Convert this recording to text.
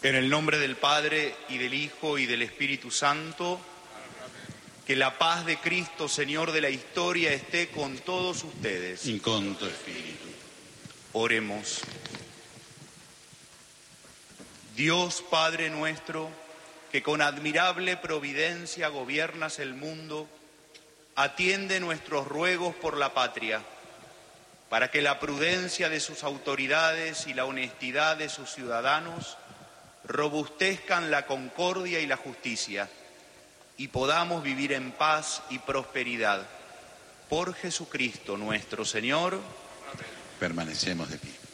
En el nombre del Padre, y del Hijo, y del Espíritu Santo, que la paz de Cristo, Señor de la historia, esté con todos ustedes. Y con tu espíritu. Oremos. Dios Padre nuestro, que con admirable providencia gobiernas el mundo, atiende nuestros ruegos por la patria, para que la prudencia de sus autoridades y la honestidad de sus ciudadanos robustezcan la concordia y la justicia, y podamos vivir en paz y prosperidad. Por Jesucristo nuestro Señor. Permanecemos de pie.